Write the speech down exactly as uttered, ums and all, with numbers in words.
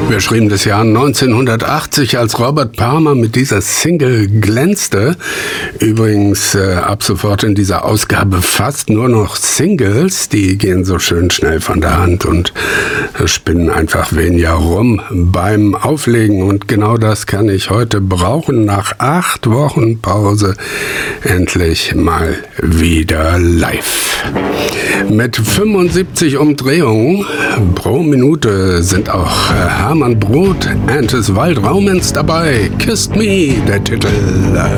Wir schrieben das Jahr neunzehnhundertachtzig, als Robert Palmer mit dieser Single glänzte. Übrigens äh, ab sofort in dieser Ausgabe fast nur noch Singles, die gehen so schön schnell von der Hand und spinnen einfach weniger rum beim Auflegen. Und genau das kann ich heute brauchen, nach acht Wochen Pause endlich mal wieder live. Mit fünfundsiebzig Umdrehungen pro Minute sind auch Hermann Broth and his Wild Romance dabei. Kissed Me, der Titel.